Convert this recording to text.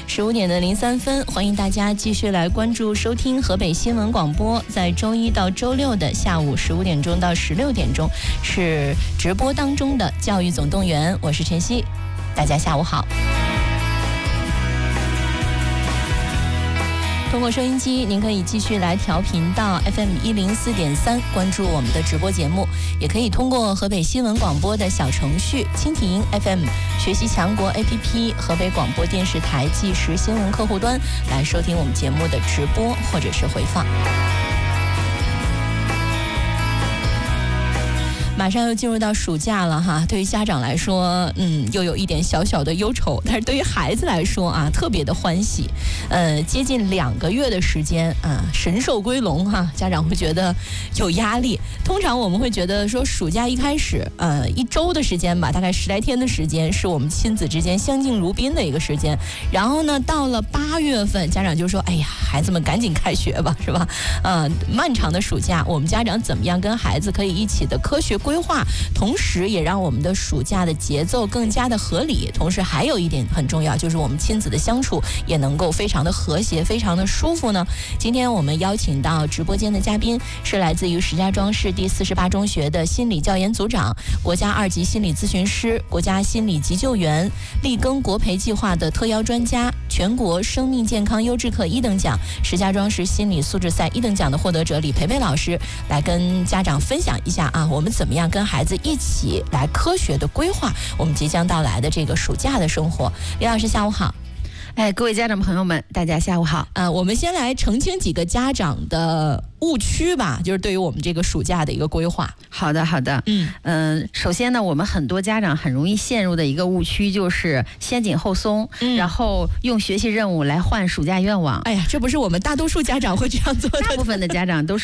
15点的03分，欢迎大家继续来关注收听河北新闻广播，在周一到周六的下午15点钟到16点钟是直播当中的教育总动员，我是晨曦，大家下午好。通过收音机，您可以继续来调频到 FM104.3，关注我们的直播节目，也可以通过河北新闻广播的小程序、蜻蜓 FM、学习强国 APP、河北广播电视台即时新闻客户端来收听我们节目的直播或者是回放。马上又进入到暑假了哈，对于家长来说，又有一点小小的忧愁，但是对于孩子来说啊，特别的欢喜。接近2个月的时间啊，神兽归笼哈，家长会觉得有压力。通常我们会觉得说，暑假一开始，1周的时间吧，大概10来天的时间，是我们亲子之间相敬如宾的一个时间。然后呢，到了8月份，家长就说：“哎呀，孩子们赶紧开学吧，是吧？漫长的暑假，我们家长怎么样跟孩子可以一起的科学规划，同时也让我们的暑假的节奏更加的合理。同时还有一点很重要，就是我们亲子的相处也能够非常的和谐，非常的舒服呢。今天我们邀请到直播间的嘉宾是来自于石家庄市第48中学的心理教研组长，国家2级心理咨询师，国家心理急救员，力耕国培计划的特邀专家，全国生命健康优质课1等奖，石家庄市心理素质赛1等奖的获得者李培培老师，来跟家长分享一下啊，我们怎么样跟孩子一起来科学的规划我们即将到来的这个暑假的生活。李老师下午好。 各位家长朋友们，大家下午好。 我们先来澄清几个家长的误区吧，就是对于我们这个暑假的一个规划。 好的。首先呢，我们很多家长很容易陷入的一个误区就是先紧后松，然后用学习任务来换暑假愿望。 哎呀，这不是我们大多数家长会这样做的， 大部分的家长都是